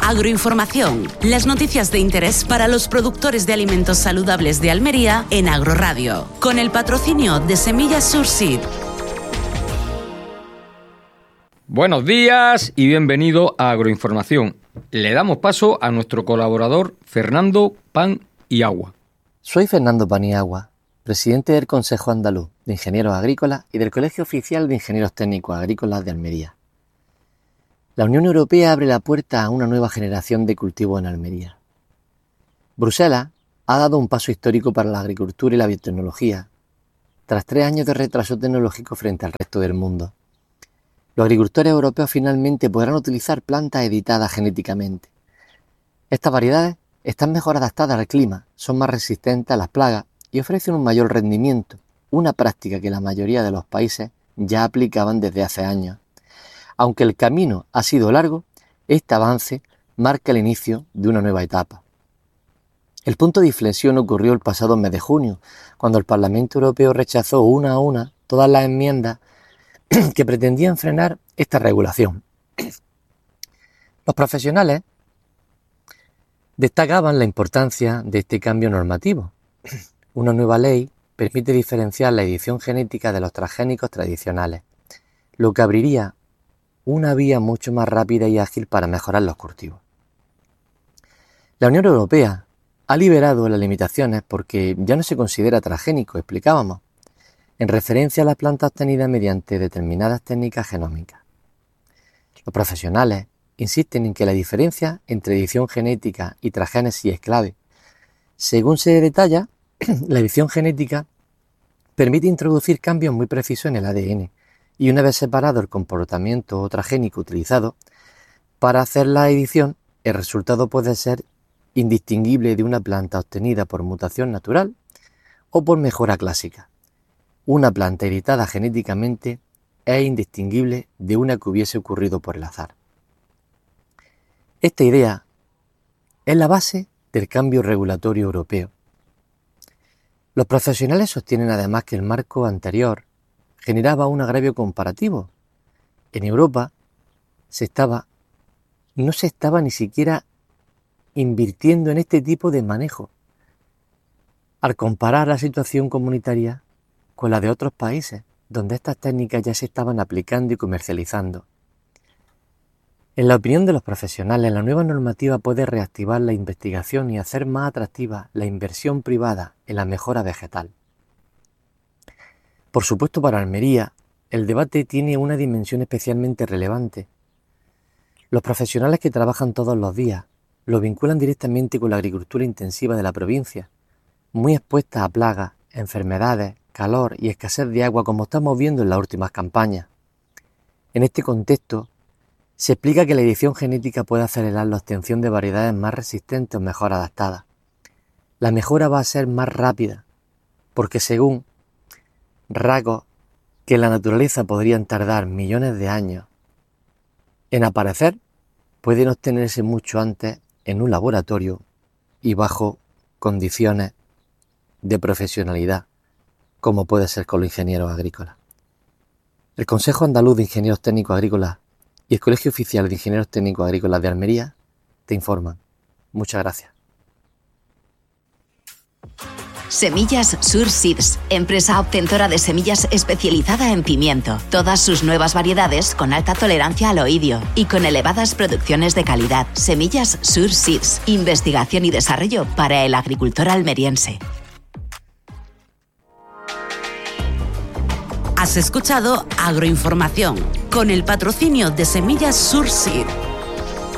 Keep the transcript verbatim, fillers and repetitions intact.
Agroinformación, las noticias de interés para los productores de alimentos saludables de Almería en Agroradio, con el patrocinio de Semillas Surseed. Buenos días y bienvenido a Agroinformación. Le damos paso a nuestro colaborador Fernando Pan y Agua. Soy Fernando Pan y Agua, presidente del Consejo Andaluz de Ingenieros Agrícolas y del Colegio Oficial de Ingenieros Técnicos Agrícolas de Almería. La Unión Europea abre la puerta a una nueva generación de cultivos en Almería. Bruselas ha dado un paso histórico para la agricultura y la biotecnología, tras tres años de retraso tecnológico frente al resto del mundo. Los agricultores europeos finalmente podrán utilizar plantas editadas genéticamente. Estas variedades están mejor adaptadas al clima, son más resistentes a las plagas y ofrecen un mayor rendimiento, una práctica que la mayoría de los países ya aplicaban desde hace años. Aunque el camino ha sido largo, este avance marca el inicio de una nueva etapa. El punto de inflexión ocurrió el pasado mes de junio, cuando el Parlamento Europeo rechazó una a una todas las enmiendas que pretendían frenar esta regulación. Los profesionales destacaban la importancia de este cambio normativo. Una nueva ley permite diferenciar la edición genética de los transgénicos tradicionales, lo que abriría una vía mucho más rápida y ágil para mejorar los cultivos. La Unión Europea ha liberado las limitaciones porque ya no se considera transgénico, explicábamos, en referencia a las plantas obtenidas mediante determinadas técnicas genómicas. Los profesionales insisten en que la diferencia entre edición genética y transgénesis es clave. Según se detalla, la edición genética permite introducir cambios muy precisos en el A D N, y una vez separado el comportamiento transgénico utilizado para hacer la edición, el resultado puede ser indistinguible de una planta obtenida por mutación natural o por mejora clásica. Una planta editada genéticamente es indistinguible de una que hubiese ocurrido por el azar. Esta idea es la base del cambio regulatorio europeo. Los profesionales sostienen además que el marco anterior generaba un agravio comparativo. En Europa se estaba, no se estaba ni siquiera invirtiendo en este tipo de manejo, al comparar la situación comunitaria con la de otros países, donde estas técnicas ya se estaban aplicando y comercializando. En la opinión de los profesionales, la nueva normativa puede reactivar la investigación y hacer más atractiva la inversión privada en la mejora vegetal. Por supuesto, para Almería, el debate tiene una dimensión especialmente relevante. Los profesionales que trabajan todos los días lo vinculan directamente con la agricultura intensiva de la provincia, muy expuesta a plagas, enfermedades, calor y escasez de agua, como estamos viendo en las últimas campañas. En este contexto, se explica que la edición genética puede acelerar la obtención de variedades más resistentes o mejor adaptadas. La mejora va a ser más rápida, porque según rasgos que en la naturaleza podrían tardar millones de años en aparecer, pueden obtenerse mucho antes en un laboratorio y bajo condiciones de profesionalidad, como puede ser con los ingenieros agrícolas. El Consejo Andaluz de Ingenieros Técnicos Agrícolas y el Colegio Oficial de Ingenieros Técnicos Agrícolas de Almería te informan. Muchas gracias. Semillas Surseeds, empresa obtentora de semillas especializada en pimiento. Todas sus nuevas variedades con alta tolerancia al oidio y con elevadas producciones de calidad. Semillas Surseeds, investigación y desarrollo para el agricultor almeriense. Has escuchado Agroinformación con el patrocinio de Semillas Surseed.